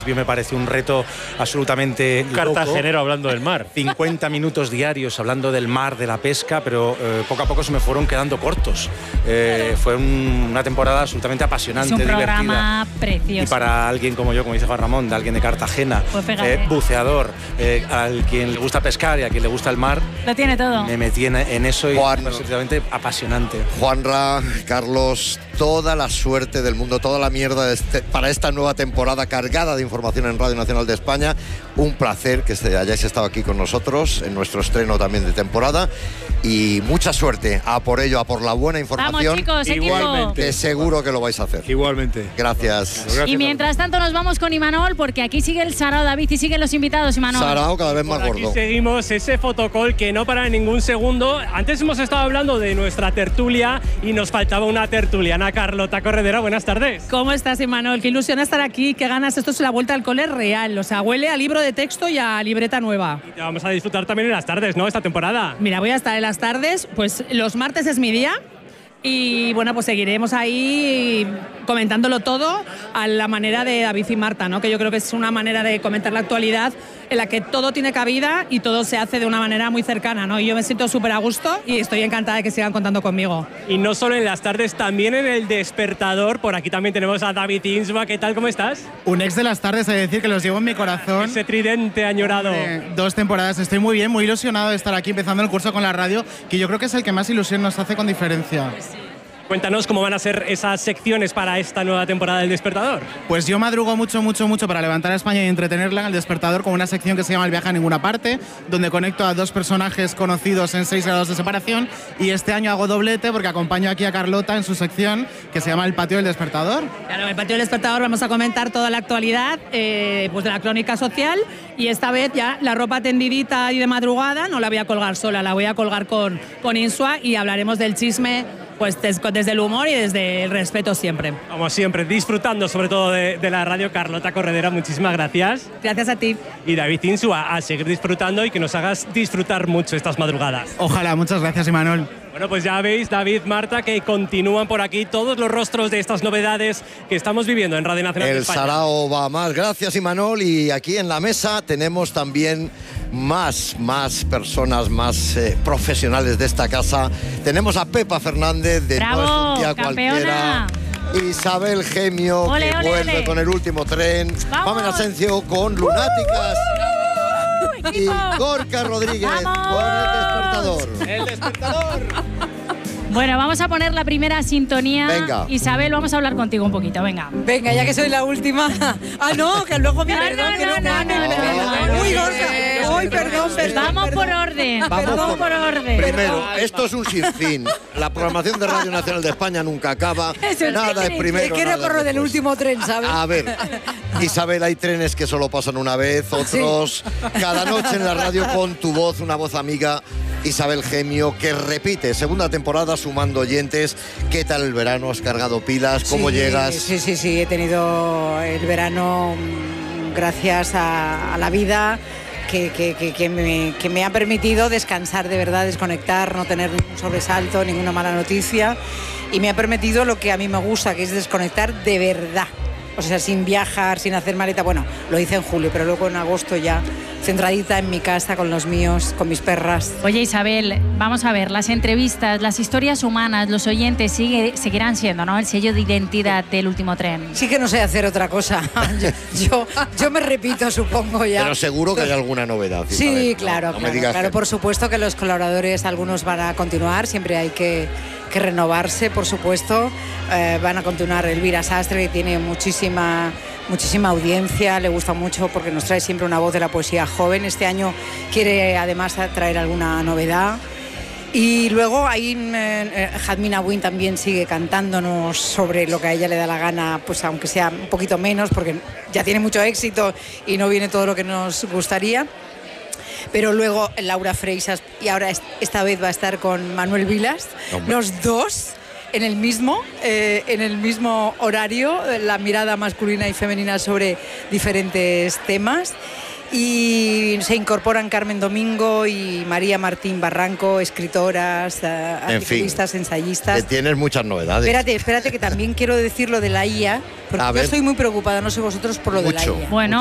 Me pareció un reto absolutamente cartagenero hablando del mar. 50 minutos diarios hablando del mar, de la pesca, pero poco a poco se me fueron quedando cortos. Fue una temporada absolutamente apasionante, es un programa divertida. precioso. Y para alguien como yo, como dice Juan Ramón, de alguien de Cartagena, pues buceador, al quien le gusta pescar y a quien le gusta el mar, lo tiene todo. Me metí en eso y fue absolutamente apasionante. Juanra, Carlos, toda la suerte del mundo, toda la mierda para esta nueva temporada cargada de información en Radio Nacional de España. Un placer que hayáis estado aquí con nosotros en nuestro estreno también de temporada y mucha suerte a por ello, a por la buena información. Vamos, chicos, igualmente, equipo. seguro que lo vais a hacer. Igualmente. Gracias. Y mientras tanto nos vamos con Imanol, porque aquí sigue el Sarao, David, y siguen los invitados, Imanol. Sarao cada vez más por gordo. Aquí seguimos ese fotocall que no para en ningún segundo. Antes hemos estado hablando de nuestra tertulia y nos faltaba una tertuliana. Carlota Corredera, buenas tardes. ¿Cómo estás, Imanol? Qué ilusión estar aquí, qué ganas. Esto es la vuelta al cole real, o sea, huele a libro de texto y a libreta nueva. Y te vamos a disfrutar también en las tardes, ¿no? Esta temporada. Mira, voy a estar en las tardes, pues los martes es mi día. Y bueno, pues seguiremos ahí comentándolo todo a la manera de David y Marta, ¿no? Que yo creo que es una manera de comentar la actualidad en la que todo tiene cabida y todo se hace de una manera muy cercana, ¿no? Y yo me siento súper a gusto y estoy encantada de que sigan contando conmigo. Y no solo en las tardes, también en El Despertador. Por aquí también tenemos a David Insua. ¿Qué tal? ¿Cómo estás? Un ex de las tardes, he de decir que los llevo en mi corazón. Ese tridente añorado. 2 temporadas. Estoy muy bien, muy ilusionado de estar aquí empezando el curso con la radio, que yo creo que es el que más ilusión nos hace con diferencia. Cuéntanos cómo van a ser esas secciones para esta nueva temporada del Despertador. Pues yo madrugo mucho para levantar a España y entretenerla en El Despertador con una sección que se llama El viaje a ninguna parte, donde conecto a 2 personajes conocidos en 6 grados de separación, y este año hago doblete porque acompaño aquí a Carlota en su sección que se llama El patio del Despertador. Claro, en El patio del Despertador vamos a comentar toda la actualidad pues de la crónica social, y esta vez ya la ropa tendidita y de madrugada no la voy a colgar sola, la voy a colgar con Insua, y hablaremos del chisme pues desde el humor y desde el respeto siempre. Como siempre, disfrutando sobre todo de la radio. Carlota Corredera, muchísimas gracias. Gracias a ti. Y David Insua, a seguir disfrutando y que nos hagas disfrutar mucho estas madrugadas. Ojalá, muchas gracias, Imanol. Bueno, pues ya veis, David, Marta, que continúan por aquí todos los rostros de estas novedades que estamos viviendo en Radio Nacional de España. El Sarao va más. Gracias, Imanol. Y aquí en la mesa tenemos también más personas, más profesionales de esta casa. Tenemos a Pepa Fernández de ¡Bravo, No es un día campeona! cualquiera. Isabel Gemio, ¡Ole, que ole, vuelve ole! con El último tren. ¡Vamos! Pamela Asencio con Lunáticas. Y Gorka Rodríguez ¡Vamos! con El Despertador. ¡El Despertador! Bueno, vamos a poner la primera sintonía. Venga. Isabel, vamos a hablar contigo un poquito, venga. Venga, ya que soy la última. Ah, no, que luego me perdón. Uy, Gorka. Uy, perdón. Vamos por orden. Vamos por orden. Primero, esto es un sinfín. La programación de Radio Nacional de España nunca acaba. Nada es primero. Es que no nada corro del después. último tren, ¿sabes? A ver, Isabel, hay trenes que solo pasan una vez, otros cada noche en la radio con tu voz, una voz amiga. Isabel Gemio, que repite segunda temporada sumando oyentes. ¿Qué tal el verano? ¿Has cargado pilas? ¿Cómo llegas? Sí, he tenido el verano gracias a la vida que me ha permitido descansar de verdad, desconectar, no tener ningún sobresalto, ninguna mala noticia, y me ha permitido lo que a mí me gusta, que es desconectar de verdad. O sea, sin viajar, sin hacer maleta. Bueno, lo hice en julio, pero luego en agosto ya centradita en mi casa con los míos, con mis perras. Oye, Isabel, vamos a ver, las entrevistas, las historias humanas, los oyentes seguirán siendo, ¿no?, el sello de identidad del último tren. Sí que no sé hacer otra cosa. Yo me repito, supongo ya. Pero seguro que hay alguna novedad, Isabel. Sí, claro, No me digas claro. que Por supuesto que los colaboradores, algunos van a continuar, siempre hay que renovarse, por supuesto. Van a continuar Elvira Sastre, que tiene muchísima audiencia, le gusta mucho porque nos trae siempre una voz de la poesía joven. Este año quiere además traer alguna novedad. Y luego ahí Jadmina Win también sigue cantándonos sobre lo que a ella le da la gana, pues aunque sea un poquito menos, porque ya tiene mucho éxito y no viene todo lo que nos gustaría. Pero luego Laura Freixas, y ahora esta vez va a estar con Manuel Vilas, los dos en el mismo horario, la mirada masculina y femenina sobre diferentes temas. Y se incorporan Carmen Domingo y María Martín Barranco, escritoras, articulistas, ensayistas. Tienes muchas novedades. Espérate, que también quiero decir lo de la IA, porque yo estoy muy preocupada, no sé vosotros, por lo de la IA. Bueno,